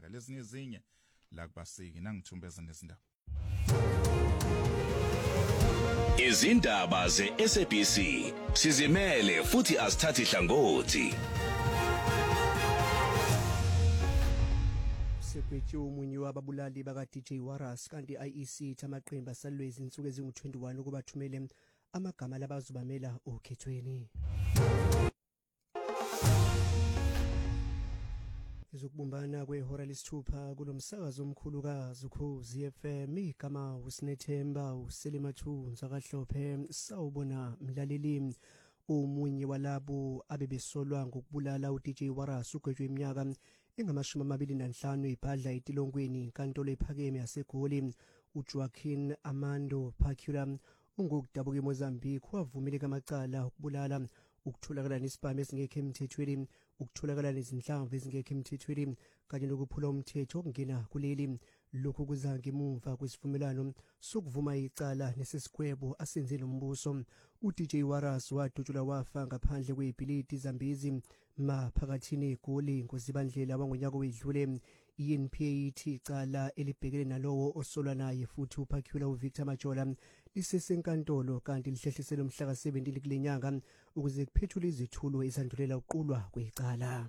ngonyaka lezinye ezinye la kubasiki nangithumbeza nezindaba. Izindaba ze-SABC sizimele futhi asithathi hlangothi. Sekwethu umunye wababulali baka DJ Waras kanti IEC tamaqembu asalwe izinsuku ezingu-21 ukubathumele amagama labazobamela okhethweni. Izokubumbana kwehora lesithupha kulomsakazo omkhulu kaZukhozi FM igama uSinethemba uSelimathunza kaHlophe sawubona mlaleli. Umunye walabo abebesolwa ngokubulala uDJ Waras ugwetshwe iminyaka engama-25 ibhadla etilongweni inkantolo ephakeme yaseGoli. uJoaquin Amando Pacula ungokudabuka eMozambique wavumeleka amacala okubulala, ukutholakala nesibhamu esingekho emthethweni, ukutholakala nezinhlamvu ezingekho emthethweni kanye nokuphula umthetho okungena kuleli. Lokhu kuza ngemuva kwesivumelano sokuvuma icala nesesigwebo asenze nombuso. uDJ Waras wadutshulwa wafa ngaphandle kwebhilidi Zambizi maphakathini eGoli ngoZibandlela wangonyaka owedlule. INPA ithi icala elibhekene nalowo osolwa naye futhi uPacula uVictor Majola lisesenkantolo kanti lihlehliselwe mhla ka-17 kule nyanga ukuze kuphethule izithulo ezandulela uqulwa kwecala.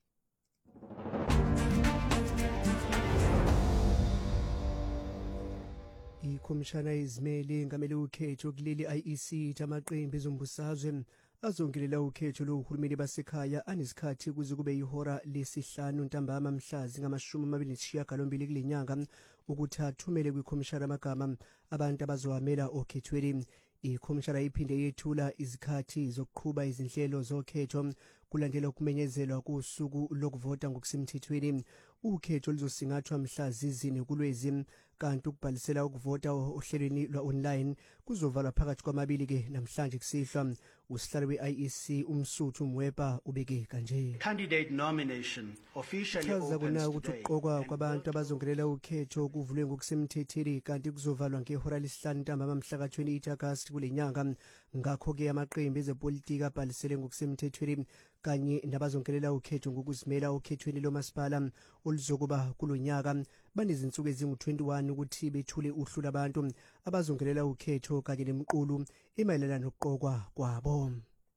Ikhomishana izimele ngamele ukhetho kuleli IEC tamaqembu ezombusazwe azongelela ukhetho lohulumeni basekhaya anesikhathi kuze kube ihora lesihlanu ntambama mhla zingama-29 kule nyanga ukuthi athumele kwikhomishana amagama abantu abazowamela okhethweni. Ikhomishana iphinde yethula izikhathi zokuqhuba izinhlelo zokhetho kulandela ukumenyezelwa kosuku lokuvota ngokusemthethweni. Ukhetho luzosingathwa mhla zizine kuLwezi kanti ukubhalisela ukuvota ohlelweni lwa-online kuzovalwa phakathi kwamabili namhlanje kusihlwa. Usihlalo we-IEC uMsuthu Mwepa ubeke kanje. Candidate nomination officially opens ukuthi ukuqokwa kwabantu abazongelela ukhetho kuvulwe ngokusemthethweni kanti kuzovalwa ngehora lesihlanu ntambama mhla ka-28 Agasti kule nyanga. Ngakho-ke amaqembu ezepolitiki abhalisele ngokusemthethweni kanye nabazongelela ukhetho ngokuzimela okhethweni lomasipala oluzokuba kulo nyaka banezinsuku ezingu-21 ukuthi bethule uhlu labantu abazongelela ukhetho kanye nemiqulu emayelana nokuqokwa kwabo.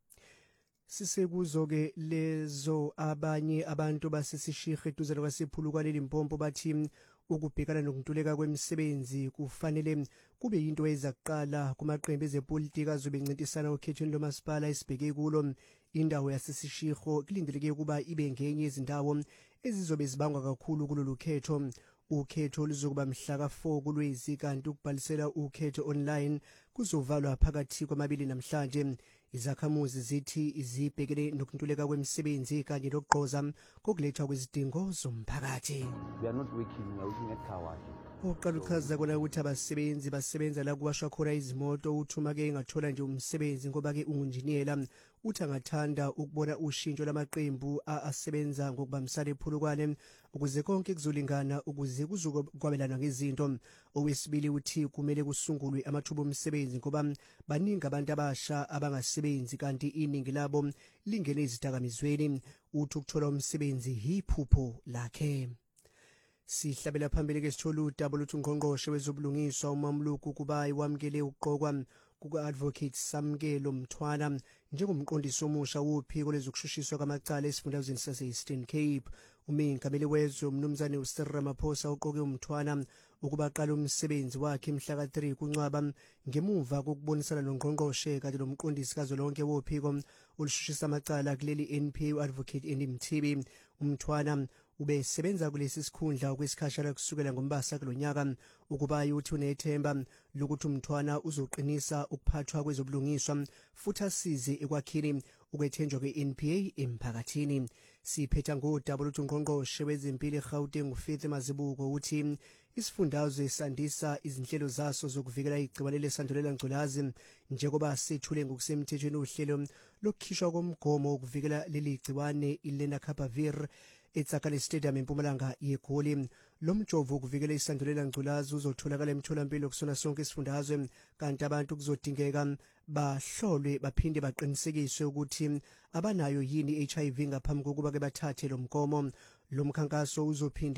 Sisekuzo-ke lezo abanye abantu basesishihe eduzane kwasephulu kwaleli mpompo bathi ukubhekana nokuntuleka kwemisebenzi kufanele kube yinto ezakuqala kumaqembu ezepolitiki azobe encintisana okhethweni lomasipala esibheke kulo. Indawo yasesishiho kulindeleke ukuba ibe ngenye yezindawo ezizobe zibangwa kakhulu kulolu khetho. Ukhetho luzokuba mhla ka-4 kuLwezi kanti ukubhalisela ukhetho online kuzovalwa phakathi kwamabili namhlanje. Izakhamuzi zithi zibhekene nokuntuleka kwemisebenzi kanye nokugqoza kokulethwa kwezidingo zomphakathi. We are not working, we are working at car wash. Uqala uchaza kona ukuthi abasebenzi basebenza la kuwashwa khona izimoto. Uthuma-ke engathola nje umsebenzi ngoba-ke ungunjiniyela. Uthi angathanda ukubona ushintsho lamaqembu asebenza ngokubambisana ephulukwane ukuze konke kuzolingana ukuze kuzokwabelana ngezinto. Owesibili uthi kumele kusungulwe amathuba omsebenzi ngoba baningi abantu abasha abangasebenzi kanti iningi labo lingene ezidakamizweni. Uthi ukuthola umsebenzi yiphupho lakhe. Sihlabela phambili ke sithola udaba luthi ungqongqoshe wezobulungiswa uMamluku kubayi wamkele ukuqokwa kuka-Advocate Samkelo Mthwana njengomqondisi omusha wophiko lezokushushiswa kwamacala esifundazweni sase-Eastern Cape. Umengameli wezwe umnumzane uCyril Ramaphosa uqoke uMthwana ukuba aqala umsebenzi wakhe mhla ka-3 kuNcwaba ngemuva kokubonisana nongqongqoshe kanye nomqondisi kazwelonke wophiko olushushisa amacala kuleli NPA u-Advocate Andy Mthibi. uMthwana ubesebenza kulesi sikhundla okwesikhashana kusukela ngoMbasa kulo nyaka. Ukubayi uthi unethemba lokuthi uMthwana uzoqinisa ukuphathwa kwezobulungiswa futhi asize ekwakheni ukwethenjwa kwe-NPA emphakathini. Siphetha ngodaba luthi ungqongqoshe wezempilo eGauteng uFaith Mazibuko uthi isifundazwe sandisa izinhlelo zaso zokuvikela igciwane lesandulela ngculazi njengoba sethule ngokusemthethweni uhlelo lokukhishwa komgomo wokuvikela leli gciwane iLenacapavir eTsakane Stadium eMpumalanga yeGoli. Lo mjovo wokuvikela isandulela ngculazi uzotholakala emtholampilo kusona sonke isifundazwe kanti abantu kuzodingeka bahlolwe baphinde baqinisekiswe ukuthi abanayo yini HIV ngaphambi kokuba ke bathathe lo mgomo. Lo mkhankaso uzophinde